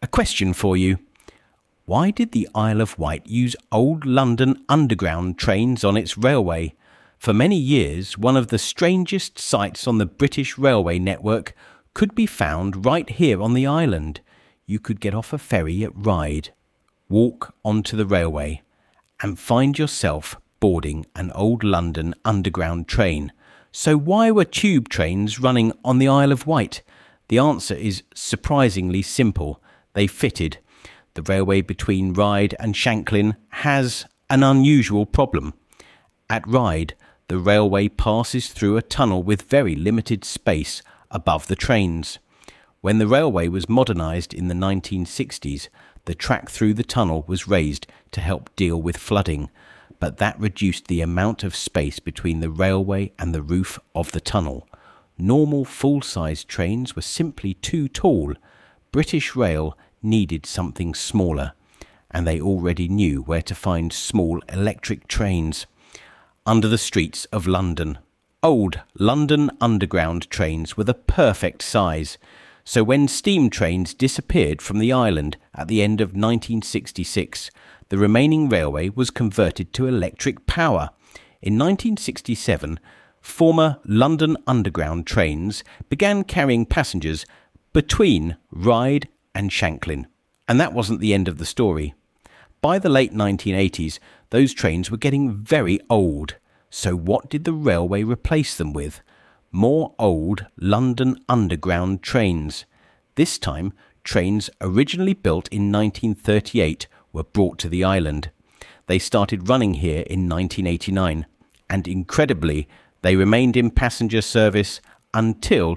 question for you. Why did the Isle of Wight use old London Underground trains on its railway? For many years, one of the strangest sights on the British railway network could be found right here on the island. You could get off a ferry at Ryde, walk onto the railway, and find yourself boarding an old London Underground train. So why were tube trains running on the Isle of Wight? The answer is surprisingly simple. They fitted. The railway between Ryde and Shanklin has an unusual problem. At Ryde, the railway passes through a tunnel with very limited space above the trains. When the railway was modernised in the 1960s, the track through the tunnel was raised to help deal with flooding, but that reduced the amount of space between the railway and the roof of the tunnel. Normal full-size trains were simply too tall. British Rail needed something smaller, and they already knew where to find small electric trains. Under the streets of London. Old London Underground trains were the perfect size. So when steam trains disappeared from the island at the end of 1966, the remaining railway was converted to electric power. In 1967, former London Underground trains began carrying passengers between Ryde and Shanklin. And that wasn't the end of the story. By the late 1980s, those trains were getting very old. So what did the railway replace them with? More old London Underground trains. This time, trains originally built in 1938 were brought to the island. They started running here in 1989, and incredibly, they remained in passenger service until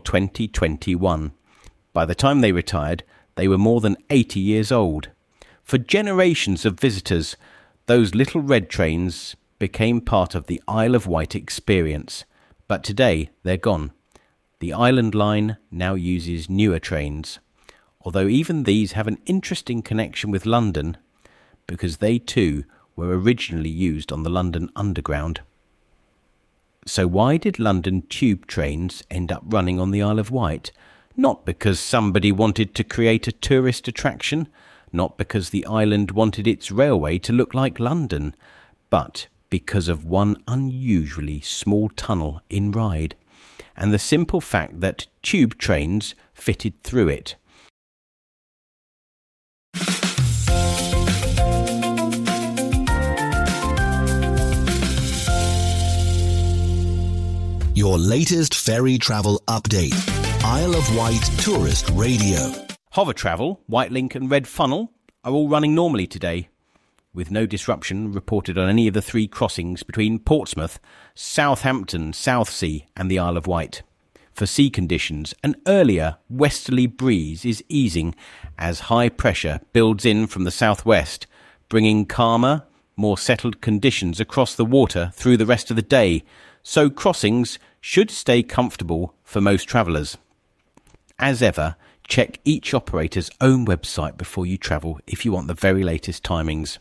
2021. By the time they retired, they were more than 80 years old. For generations of visitors, those little red trains became part of the Isle of Wight experience. But today, they're gone. The Island Line now uses newer trains, although even these have an interesting connection with London, because they too were originally used on the London Underground. So why did London tube trains end up running on the Isle of Wight? Not because somebody wanted to create a tourist attraction, not because the island wanted its railway to look like London, but because of one unusually small tunnel in Ryde, and the simple fact that tube trains fitted through it. Your latest ferry travel update. Isle of Wight Tourist Radio. Hover Travel, Whitelink and Red Funnel are all running normally today, with no disruption reported on any of the 3 crossings between Portsmouth, Southampton, Southsea and the Isle of Wight. For sea conditions, an earlier westerly breeze is easing as high pressure builds in from the southwest, bringing calmer, more settled conditions across the water through the rest of the day, so crossings should stay comfortable for most travellers. As ever, check each operator's own website before you travel if you want the very latest timings.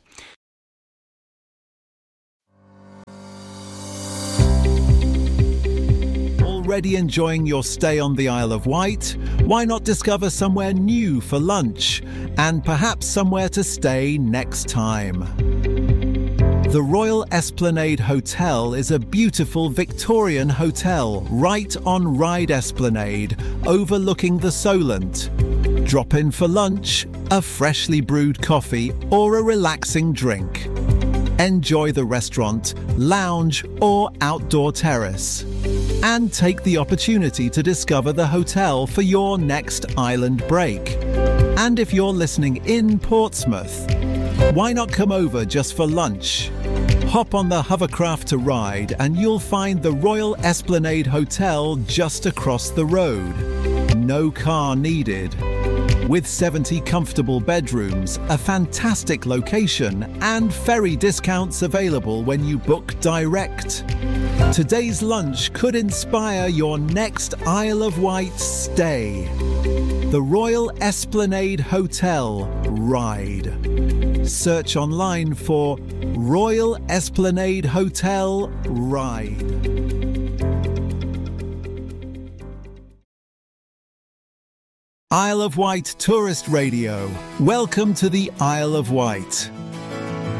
Already enjoying your stay on the Isle of Wight? Why not discover somewhere new for lunch and perhaps somewhere to stay next time? The Royal Esplanade Hotel is a beautiful Victorian hotel right on Ryde Esplanade, overlooking the Solent. Drop in for lunch, a freshly brewed coffee or a relaxing drink. Enjoy the restaurant, lounge or outdoor terrace. And take the opportunity to discover the hotel for your next island break. And if you're listening in Portsmouth, why not come over just for lunch? Hop on the hovercraft to Ryde and you'll find the Royal Esplanade Hotel just across the road. No car needed. With 70 comfortable bedrooms, a fantastic location and ferry discounts available when you book direct. Today's lunch could inspire your next Isle of Wight stay. The Royal Esplanade Hotel, Ryde. Search online for Royal Esplanade Hotel, Ryde. Isle of Wight Tourist Radio. Welcome to the Isle of Wight.